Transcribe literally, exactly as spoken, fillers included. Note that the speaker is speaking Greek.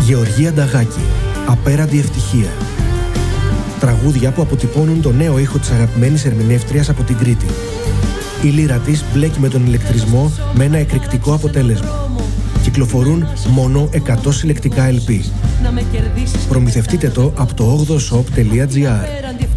Γεωργία Νταγάκη, Απέραντη ευτυχία. Τραγούδια που αποτυπώνουν το νέο ήχο της αγαπημένης ερμηνεύτριας από την Κρήτη. Η λύρα της μπλέκει με τον ηλεκτρισμό με ένα εκρηκτικό αποτέλεσμα. Κυκλοφορούν μόνο εκατό συλλεκτικά ελ πι. Προμηθευτείτε το από το όγδοο shop τελεία τζι άρ.